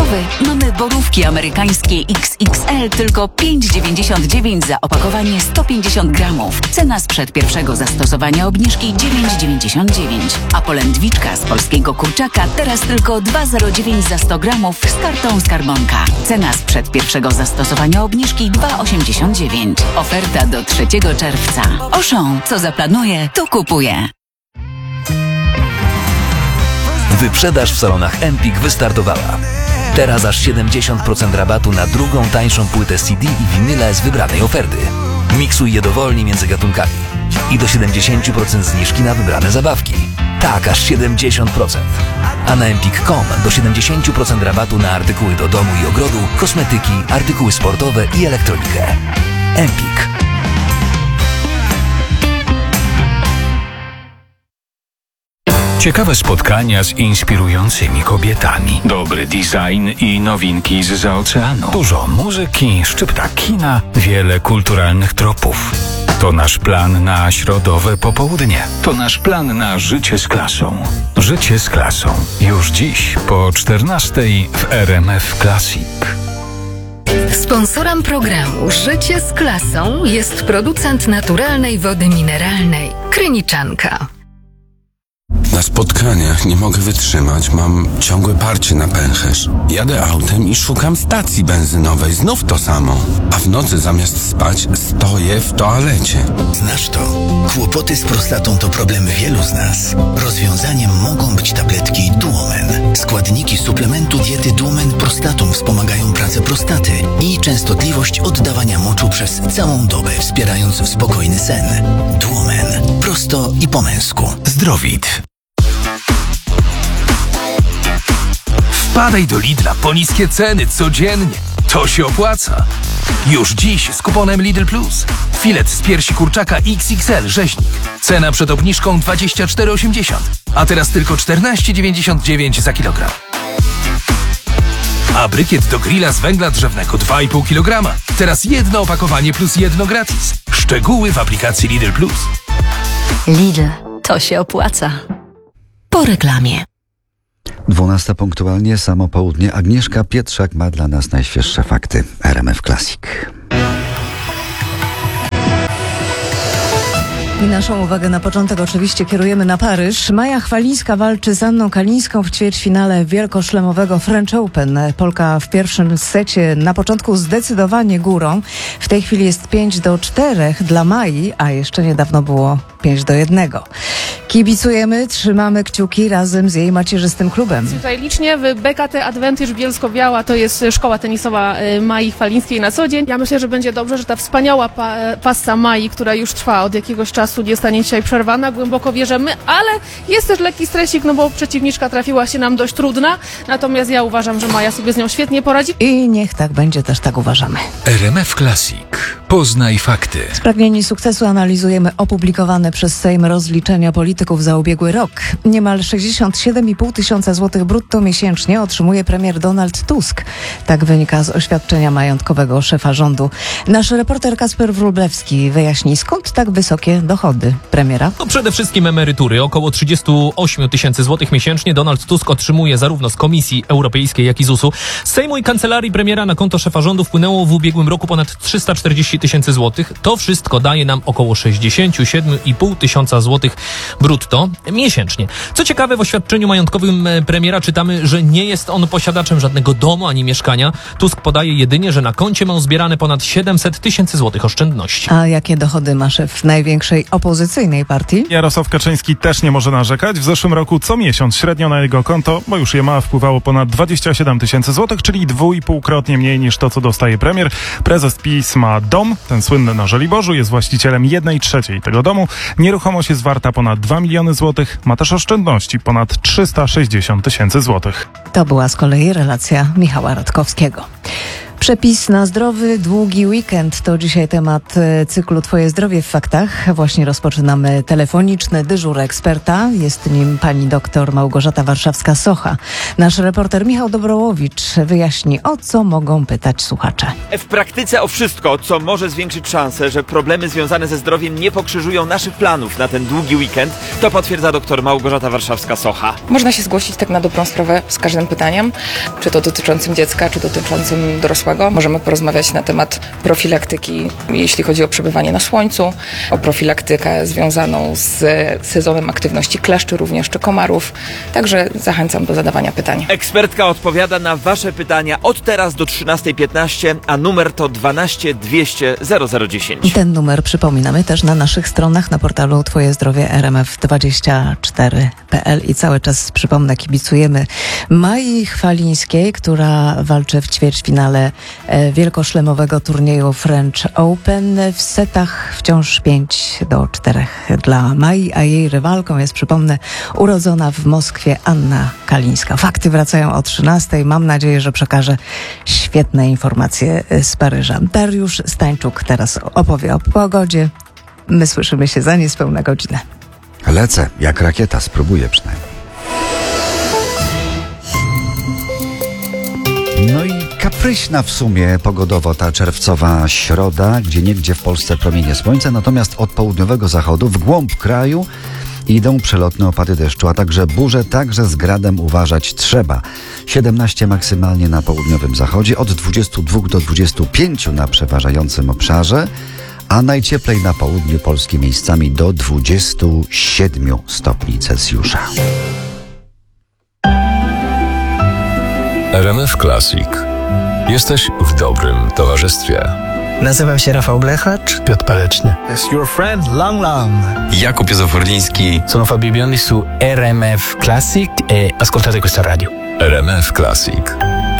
sportowy mamy borówki amerykańskie XXL tylko 5,99 za opakowanie 150 gramów. Cena sprzed pierwszego zastosowania obniżki 9,99. A polędwiczka z polskiego kurczaka teraz tylko 2,09 za 100 gramów z kartą Skarbonka. Cena sprzed pierwszego zastosowania obniżki 2,89. Oferta do 3 czerwca. Auchan, co zaplanuje, to kupuje. Wyprzedaż w salonach Empik wystartowała. Teraz aż 70% rabatu na drugą tańszą płytę CD i winyle z wybranej oferty. Miksuj je dowolnie między gatunkami. I do 70% zniżki na wybrane zabawki. Tak, aż 70%. A na empik.com do 70% rabatu na artykuły do domu i ogrodu, kosmetyki, artykuły sportowe i elektronikę. Empik. Ciekawe spotkania z inspirującymi kobietami. Dobry design i nowinki zza oceanu. Dużo muzyki, szczypta kina, wiele kulturalnych tropów. To nasz plan na środowe popołudnie. To nasz plan na życie z klasą. Życie z klasą. Już dziś po 14:00 w RMF Classic. Sponsorem programu Życie z klasą jest producent naturalnej wody mineralnej Kryniczanka. Na spotkaniach nie mogę wytrzymać, mam ciągłe parcie na pęcherz. Jadę autem i szukam stacji benzynowej, znów to samo. A w nocy zamiast spać stoję w toalecie. Znasz to? Kłopoty z prostatą to problem wielu z nas. Rozwiązaniem mogą być tabletki Duomen. Składniki suplementu diety Duomen Prostatum wspomagają pracę prostaty i częstotliwość oddawania moczu przez całą dobę, wspierając spokojny sen. Duomen. Prosto i po męsku. Zdrowit. Wpadaj do Lidla po niskie ceny codziennie. To się opłaca. Już dziś z kuponem Lidl Plus. Filet z piersi kurczaka XXL rzeźnik. Cena przed obniżką 24,80. A teraz tylko 14,99 za kilogram. A brykiet do grilla z węgla drzewnego 2,5 kg. Teraz jedno opakowanie plus jedno gratis. Szczegóły w aplikacji Lidl Plus. Lidl, to się opłaca. Po reklamie. 12 punktualnie, samo południe. Agnieszka Pietrzak ma dla nas najświeższe fakty. RMF Classic. I naszą uwagę na początek oczywiście kierujemy na Paryż. Maja Chwalińska walczy z Anną Kalińską w ćwierćfinale wielkoszlemowego French Open. Polka w pierwszym secie na początku zdecydowanie górą. W tej chwili jest 5-4 dla Mai, a jeszcze niedawno było 5-1. Kibicujemy, trzymamy kciuki razem z jej macierzystym klubem. Tutaj licznie w BKT Advantage Bielsko-Biała, to jest szkoła tenisowa Mai Chwalińskiej na co dzień. Ja myślę, że będzie dobrze, że ta wspaniała passa Mai, która już trwa od jakiegoś czasu, nie zostanie dzisiaj przerwana. Głęboko wierzymy, ale jest też lekki stresik, no bo przeciwniczka trafiła się nam dość trudna. Natomiast ja uważam, że Maja sobie z nią świetnie poradzi. I niech tak będzie, też tak uważamy. RMF Classic. Poznaj fakty. Spragnieni sukcesu analizujemy opublikowane przez Sejm rozliczenia polityków za ubiegły rok. Niemal 67,5 tysiąca złotych brutto miesięcznie otrzymuje premier Donald Tusk. Tak wynika z oświadczenia majątkowego szefa rządu. Nasz reporter Kasper Wróblewski wyjaśni, skąd tak wysokie dochody premiera. No przede wszystkim emerytury. Około 38 tysięcy złotych miesięcznie Donald Tusk otrzymuje zarówno z Komisji Europejskiej, jak i ZUS-u. Z Sejmu i Kancelarii Premiera na konto szefa rządu wpłynęło w ubiegłym roku ponad 340 tysięcy złotych. To wszystko daje nam około 67,5 tysiąca złotych brutto miesięcznie. Co ciekawe, w oświadczeniu majątkowym premiera czytamy, że nie jest on posiadaczem żadnego domu ani mieszkania. Tusk podaje jedynie, że na koncie ma uzbierane ponad 700 tysięcy złotych oszczędności. A jakie dochody ma szef największej opozycyjnej partii? Jarosław Kaczyński też nie może narzekać. W zeszłym roku co miesiąc średnio na jego konto, bo już je ma, wpływało ponad 27 tysięcy złotych, czyli 2,5-krotnie mniej niż to, co dostaje premier. Prezes PiS ma dom, ten słynny na Żoliborzu, jest właścicielem 1/3 tego domu. Nieruchomość jest warta ponad 2 miliony złotych. Ma też oszczędności ponad 360 tysięcy złotych. To była z kolei relacja Michała Radkowskiego. Przepis na zdrowy, długi weekend to dzisiaj temat cyklu Twoje zdrowie w faktach. Właśnie rozpoczynamy telefoniczny dyżur eksperta. Jest nim pani doktor Małgorzata Warszawska-Socha. Nasz reporter Michał Dobrołowicz wyjaśni, o co mogą pytać słuchacze. W praktyce o wszystko, co może zwiększyć szansę, że problemy związane ze zdrowiem nie pokrzyżują naszych planów na ten długi weekend, to potwierdza doktor Małgorzata Warszawska-Socha. Można się zgłosić tak na dobrą sprawę z każdym pytaniem, czy to dotyczącym dziecka, czy dotyczącym dorosłego. Możemy porozmawiać na temat profilaktyki, jeśli chodzi o przebywanie na słońcu, o profilaktykę związaną z sezonem aktywności kleszczy, również czy komarów. Także zachęcam do zadawania pytań. Ekspertka odpowiada na Wasze pytania od teraz do 13:15, a numer to 12 200 0010. Ten numer przypominamy też na naszych stronach, na portalu Twoje zdrowie rmf24.pl i cały czas, przypomnę, kibicujemy Mai Chwalińskiej, która walczy w ćwierćfinale wielkoszlemowego turnieju French Open. W setach wciąż 5-4 dla Mai, a jej rywalką jest, przypomnę, urodzona w Moskwie Anna Kalińska. Fakty wracają o 13:00. Mam nadzieję, że przekażę świetne informacje z Paryża. Dariusz Stańczuk teraz opowie o pogodzie. My słyszymy się za niespełna godzinę. Lecę, jak rakieta, spróbuję przynajmniej. No i kapryśna w sumie pogodowo ta czerwcowa środa, gdzieniegdzie w Polsce promienie słońca, natomiast od południowego zachodu w głąb kraju idą przelotne opady deszczu, a także burze, także z gradem uważać trzeba. 17 maksymalnie na południowym zachodzie, od 22 do 25 na przeważającym obszarze, a najcieplej na południu Polski miejscami do 27 stopni Celsjusza. RMF Classic. Jesteś w dobrym towarzystwie. Nazywam się Rafał Blechacz. Piotr Paleczny. It's your friend Lang Lang. Jakub Józef-Orliński. Sono Fabio Biondi su RMF Classic e ascoltate questa radio. RMF Classic.